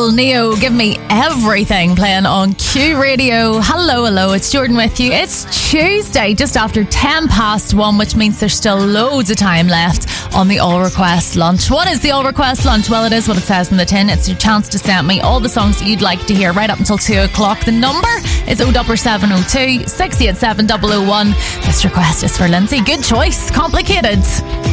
Adele, Neo, Give Me Everything, playing on Q Radio. Hello, it's Jordan with you. It's Tuesday, just after 1:10, which means there's still loads of time left on the All Request Lunch. What is the All Request Lunch? Well, it is what it says in the tin. It's your chance to send me all the songs that you'd like to hear right up until 2 o'clock. The number is 07702 687 001. This request is for Lindsay. Good choice. Complicated.